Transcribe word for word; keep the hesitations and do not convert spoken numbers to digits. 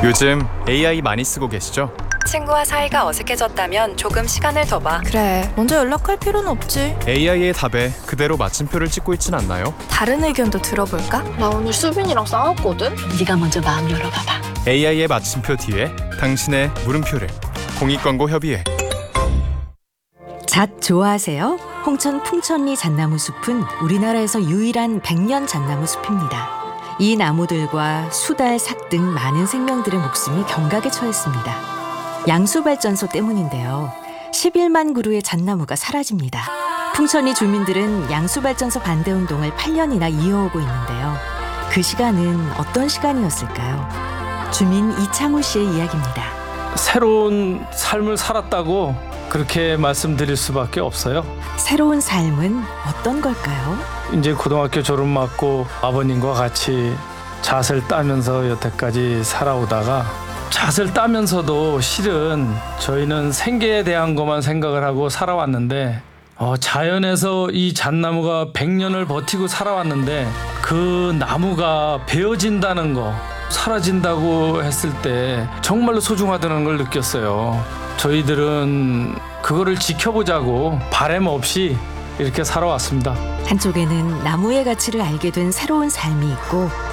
요즘 에이아이 많이 쓰고 계시죠? 친구와 사이가 어색해졌다면 조금 시간을 더 봐. 그래, 먼저 연락할 필요는 없지. 에이아이의 답에 그대로 마침표를 찍고 있진 않나요? 다른 의견도 들어볼까? 나 오늘 수빈이랑 싸웠거든? 네가 먼저 마음 열어봐봐. 에이아이의 마침표 뒤에 당신의 물음표를 공익광고협의회. 잣 좋아하세요? 홍천 풍천리 잣나무 숲은 우리나라에서 유일한 백년 잣나무 숲입니다. 이 나무들과 수달, 삭 등 많은 생명들의 목숨이 경각에 처했습니다. 양수발전소 때문인데요. 십일만 그루의 잣나무가 사라집니다. 풍천리 주민들은 양수발전소 반대운동을 팔 년이나 이어오고 있는데요. 그 시간은 어떤 시간이었을까요? 주민 이창우 씨의 이야기입니다. 새로운 삶을 살았다고 그렇게 말씀드릴 수밖에 없어요. 새로운 삶은 어떤 걸까요? 이제 고등학교 졸업 맞고 아버님과 같이 잣을 따면서 여태까지 살아오다가 잣을 따면서도 실은 저희는 생계에 대한 것만 생각을 하고 살아왔는데 어, 자연에서 이 잣나무가 백 년을 버티고 살아왔는데 그 나무가 베어진다는 거, 사라진다고 했을 때 정말로 소중하다는 걸 느꼈어요. 저희들은 그거를 지켜보자고 바람 없이 이렇게 살아왔습니다. 한쪽에는 나무의 가치를 알게 된 새로운 삶이 있고